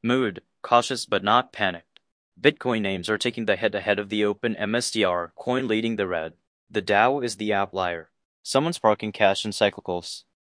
Mood, cautious but not panicked. Bitcoin names are taking the head ahead of the open MSTR, coin leading the red. The Dow is the outlier. Someone's parking cash in cyclicals.